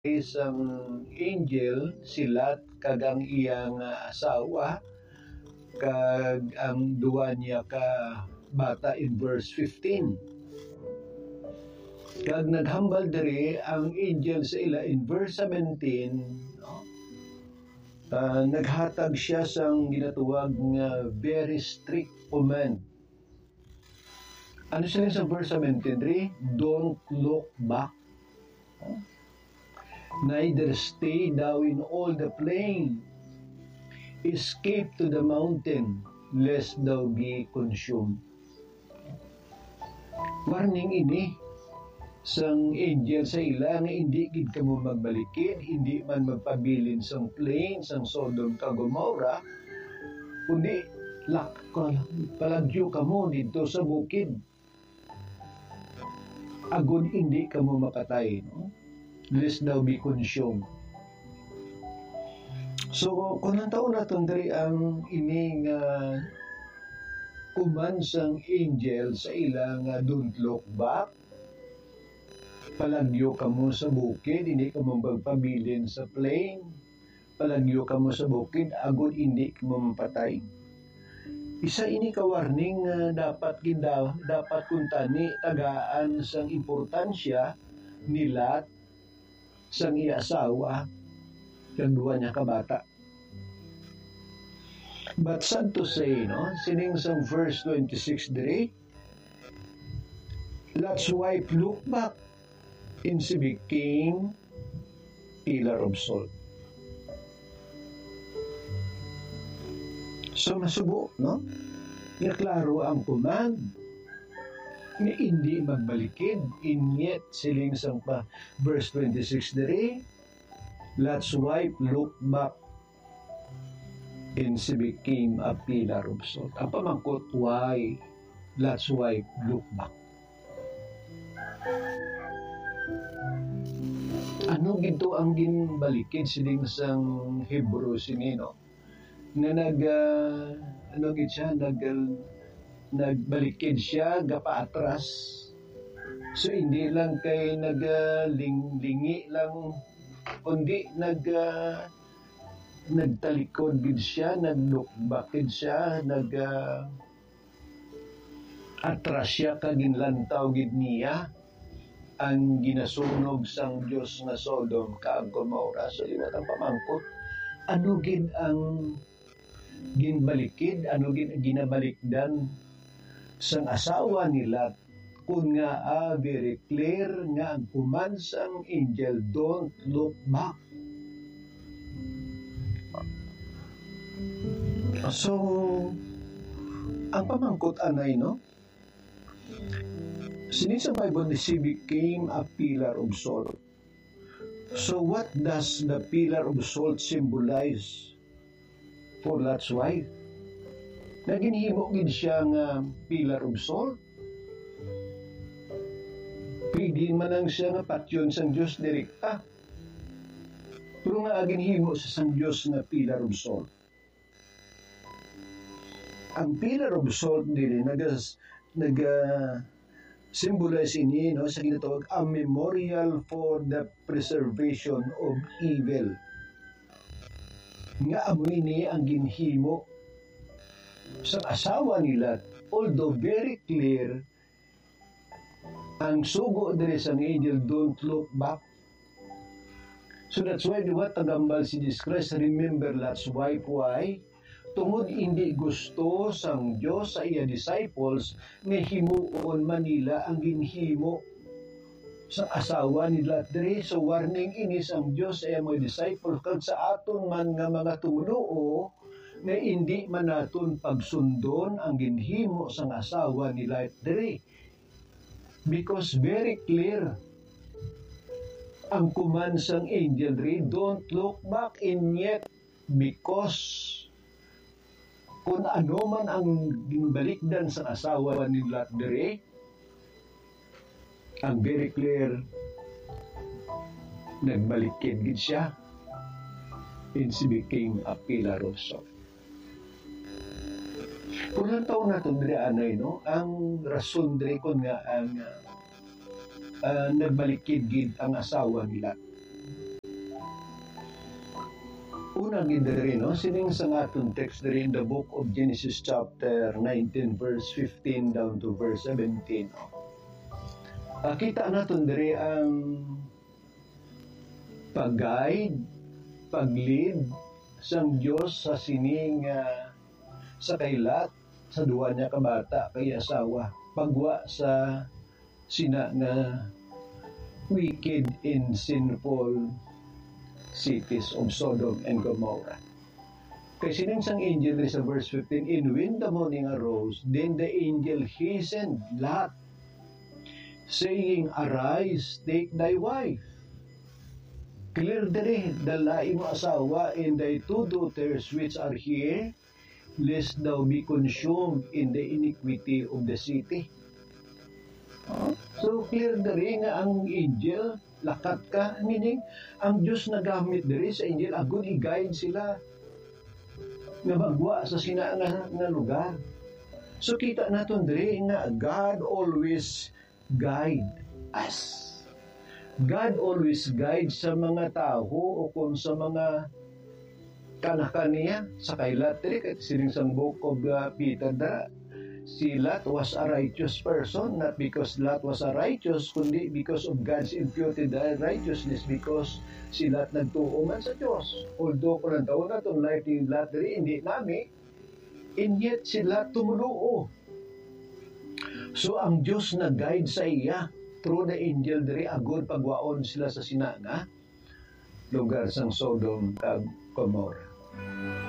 isang angel silat kag ang iyang asawa kag ang duwa niya ka bata in verse 15. Kag naghambal diri ang angel sa ila in verse 17, no? Naghatag siya sang ginatuwag nga very strict command. Ano sila sa verse 17 diri? Don't look back. Neither stay thou in all the plain. Escape to the mountain, lest thou be consumed. Warning ini sang angel sa ila nga hindi gid kamo magbalikid, hindi man magpabilin sang plain sang Sodom kag Gomorrah, kundi palagyo kamo dito sa bukid. Agud hindi kamo mapatay, no? Lest thou be consumed. So, kung ang taon natin dari ang ining kuman sang angel sa ilang don't look back, palagyo kamo sa bukid, hindi kamo magpabilin sa plain, palagyo kamo sa bukid, agud hindi kamo mapatay. Isa ini ka warning dapat kuntani tagaan sang importansya nila sang iya asawa kag duwa niya ka bata. But sad to say, no, sining sang verse 26 diri, Lot's wife looked back and she became pillar of salt. So masubo, no? Nga klaro ang command nga hindi magbalikid. In yet, siling sang pa, verse 26 diri, Lot's wife looked back and she became a pillar of salt. Ang pamangkot, why Lot's wife looked back? Ano gito ang ginbalikid siling sang Hebrew sinino? Na nagbalikid siya gapaatras. So hindi lang kay naglingi lang, kundi nagtalikod gid siya, naglukbakid siya, atras siya kag ginlantaw gid niya ang ginasunog sang Dios nga Sodom kag Gomorrah. So liwat ang pamangkot, ano gid ang ginbalikid, ano gid ginabalikdan sang asawa nila, kun nga very clear nga ang command sang angel, don't look back. So ang pamangkot anay, no, sining sa Bible, she became a pillar of salt. So what does the pillar of salt symbolize for Lot's wife? Naginhimo gid siya nga pillar of salt. Pwede man lang siya nga patyon sang Dios direkta. Pero nga aginhimo sa sang Dios nga pillar of salt. Ang pillar of salt dili symbolize ini, no, sa ginatawag a memorial for the preservation of evil. Nga amoy ni ang ginhimo sa asawa nila, although very clear ang sugo diri sa angel, don't look back. So that's why diba tagambal si Jesus Christ, remember Lot's wife. Why? Tungod hindi gusto sang Dios sa iya disciples nga himuon manila ang ginhimo sa asawa ni Lot diri. So warning ini sang Dios sa iya mga disciples kag sa aton man nga mga tumunuo nga hindi man naton pagsundon ang ginhimo sang asawa ni Lot diri, because very clear ang command sang angel diri, don't look back. And yet, because kung ano man ang ginbalikdan sa asawa ni Lot diri, ang very clear, nagbalikid gid siya and she became a pillar of salt. Kung ang taon natin diri anay, no, ang rason diri kung nga ang nagbalikid gid ang asawa ni Lot. lagi diri, no? Sining sa atong text diri in the book of Genesis chapter 19 verse 15 down to verse 17. No? Kita natin diri ang pag-guide, pag-lead sang Diyos sa sining sa kailat sa duwa niya kabata kay asawa. Pagwa sa sina nga wicked and sinful cities of Sodom and Gomorrah. Kay sining sang angel sa verse 15, and when the morning arose, then the angel hastened Lot, saying, arise, take thy wife. Clear dere, dalai mo asawa and thy two daughters which are here, lest thou be consumed in the iniquity of the city. So clear dere nga ang angel, lakat ka, meaning, ang Diyos nagamit dere sa angel, agud i-guide sila nga magwa sa sina nga lugar. So kita naton dere nga God always guide us. God always guides sa mga tao o kung sa mga kanakaniya sa kailat. Kaya sining sa book of Peter da, si Lot was a righteous person, not because Lot was a righteous, kundi because of God's imputed righteousness, because si Lot nagtuo man sa Diyos. Although kung ang taon na itong life ni Lot diri, hindi nami, and yet si Lot tumunuo. So ang Diyos na guide sa iya through the angel diri agud pagwaon sila sa sinanga lugar sang Sodom ug Gomorrah.